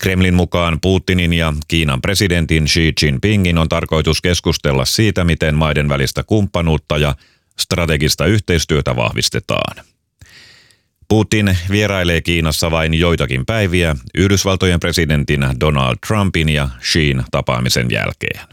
Kremlin mukaan Putinin ja Kiinan presidentin Xi Jinpingin on tarkoitus keskustella siitä, miten maiden välistä kumppanuutta ja strategista yhteistyötä vahvistetaan. Putin vierailee Kiinassa vain joitakin päiviä Yhdysvaltojen presidentin Donald Trumpin ja Xin tapaamisen jälkeen.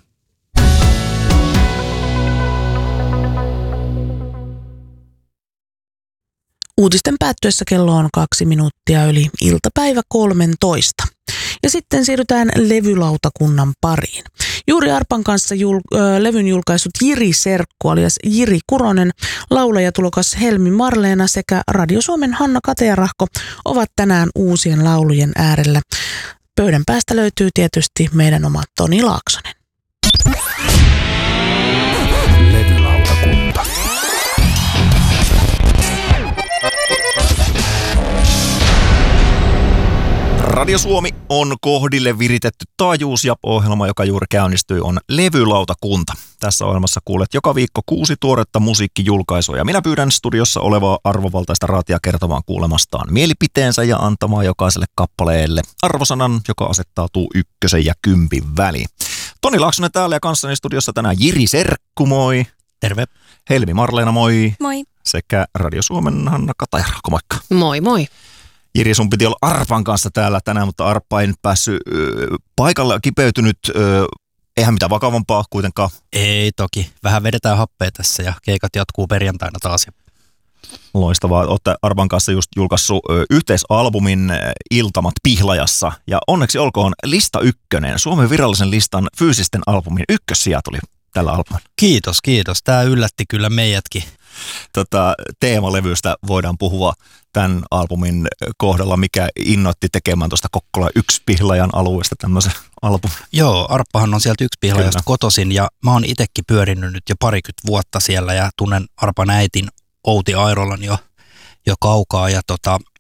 Uutisten päättyessä kello on 2 minuuttia yli iltapäivä 13. Ja sitten siirrytään levylautakunnan pariin. Juuri Arpan kanssa levyn julkaisut Jiri Serkku alias Jiri Kuronen, laulajatulokas Helmi Marleena sekä Radio Suomen Hanna Katearahko ovat tänään uusien laulujen äärellä. Pöydän päästä löytyy tietysti meidän oma Toni Laaksonen. Levylautakunta. Radio Suomi on kohdille viritetty taajuus ja ohjelma, joka juuri käynnistyi, on Levylautakunta. Tässä ohjelmassa kuulet joka viikko 6 tuoretta musiikkijulkaisua ja minä pyydän studiossa olevaa arvovaltaista raatia kertomaan kuulemastaan mielipiteensä ja antamaan jokaiselle kappaleelle arvosanan, joka asettautuu 1 ja 10 väliin. Toni Laaksonen täällä ja kanssani studiossa tänään Jiri Serkku, moi. Terve. Helmi Marleena, moi. Moi. Sekä Radio Suomen Hanna Katearahko, moikka. Moi moi. Jiri, sun piti olla Arpan kanssa täällä tänään, mutta Arppa ei nyt päässyt paikalla, kipeytynyt. Eihän mitään vakavampaa kuitenkaan. Ei toki. Vähän vedetään happea tässä ja keikat jatkuu perjantaina taas. Loistavaa. Olette Arpan kanssa just julkaissut yhteisalbumin Iltamat Pihlajassa. Ja onneksi olkoon lista 1. Suomen virallisen listan fyysisten albumin ykkössija tuli tällä albumilla. Kiitos, kiitos. Tämä yllätti kyllä meidätkin. Teemalevystä voidaan puhua tämän albumin kohdalla, mikä innoitti tekemään tuosta Kokkola 1 Pihlajan alueesta tämmöisen albumin. Joo, Arppahan on sieltä 1 Pihlajasta kotoisin ja mä oon itsekin pyörinyt nyt jo 20 vuotta siellä ja tunnen Arpan äitin Outi Airolan jo kaukaa ja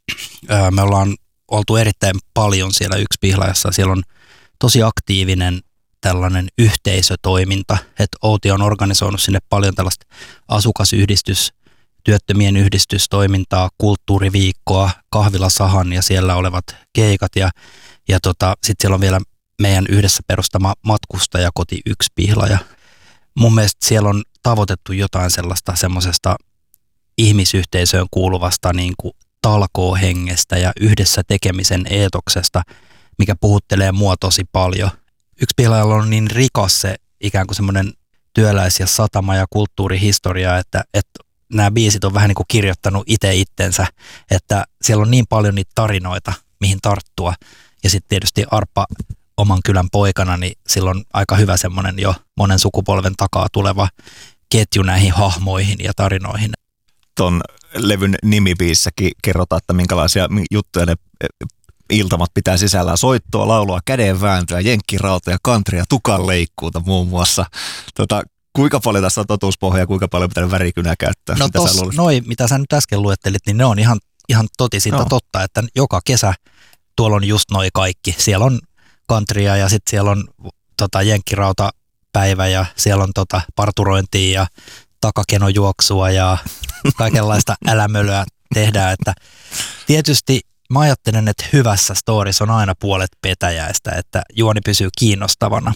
me ollaan oltu erittäin paljon siellä 1 Pihlajassa. Siellä on tosi aktiivinen tällainen yhteisötoiminta, että Outi on organisoinut sinne paljon tällaista asukasyhdistys, työttömien yhdistystoimintaa, kulttuuriviikkoa, kahvilasahan ja siellä olevat keikat ja sitten siellä on vielä meidän yhdessä perustama matkustajakoti 1 Pihlaja. Mun mielestä siellä on tavoitettu jotain semmoisesta ihmisyhteisöön kuuluvasta niin kuin talkoohengestä ja yhdessä tekemisen eetoksesta, mikä puhuttelee mua tosi paljon. 1 Pihlajalla on niin rikas se ikään kuin semmoinen työläis- ja satama- ja kulttuurihistoria, että nämä biisit on vähän niin kuin kirjoittanut itse itsensä, että siellä on niin paljon niitä tarinoita, mihin tarttua. Ja sitten tietysti Arppa oman kylän poikana, niin sillä on aika hyvä semmoinen jo monen sukupolven takaa tuleva ketju näihin hahmoihin ja tarinoihin. Ton levyn nimibiissäkin kerrotaan, että minkälaisia juttuja ne iltamat pitää sisällään: soittoa, laulua, kädenvääntöä, jenkkirauta ja country ja tukanleikkuuta muun muassa. Kuinka paljon tässä on totuuspohjaa ja kuinka paljon pitää värikynää käyttää? No mitä sä nyt äsken luettelit, niin ne on ihan totisinta totta, että joka kesä tuolla on just noi kaikki. Siellä on countrya ja sitten siellä on jenkkirautapäivä ja siellä on parturointia ja takakenojuoksua ja kaikenlaista älämölöä tehdään. Että tietysti mä ajattelen, että hyvässä storissa on aina puolet petäjäistä, että juoni pysyy kiinnostavana.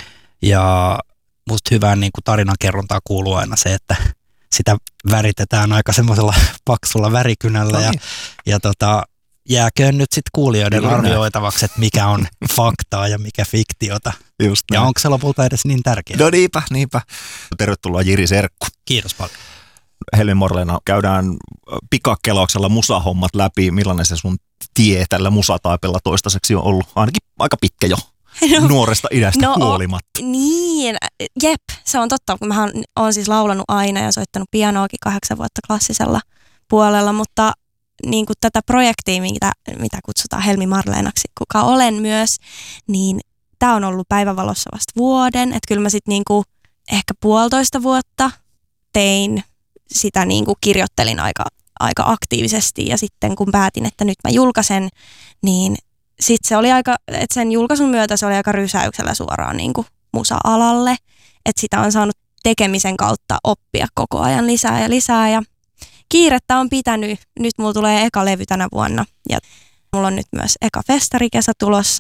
Ja musta hyvään niin kuin tarinankerrontaa kuuluu aina se, että sitä väritetään aika semmoisella paksulla värikynällä ja jääköön nyt sitten kuulijoiden arvioitavaksi, että mikä on faktaa ja mikä fiktiota. Just ja onko se lopulta edes niin tärkeää? No niinpä. Tervetuloa Jiri Serkku. Kiitos paljon. Helmi Marleena, käydään pikakelauksella musahommat läpi. Millainen se sun tie tällä musataipella toistaiseksi on ollut? Ainakin aika pitkä jo. Nuoresta idästä huolimatta. Niin, jep, se on totta. Mä oon siis laulanut aina ja soittanut pianoakin 8 vuotta klassisella puolella, mutta niin kuin tätä projektia, mitä kutsutaan Helmi Marleenaksi, kuka olen myös, niin tää on ollut päivänvalossa vasta vuoden. Että kyllä mä sitten niinku ehkä 1,5 vuotta tein sitä, niinku kirjoittelin aika aktiivisesti ja sitten kun päätin, että nyt mä julkaisen, niin sitten se oli että sen julkaisun myötä se oli aika rysäyksellä suoraan niinku musa-alalle, että sitä on saanut tekemisen kautta oppia koko ajan lisää ja kiirettä on pitänyt. Nyt mulla tulee eka levy tänä vuonna ja mulla on nyt myös eka festarikesä tulossa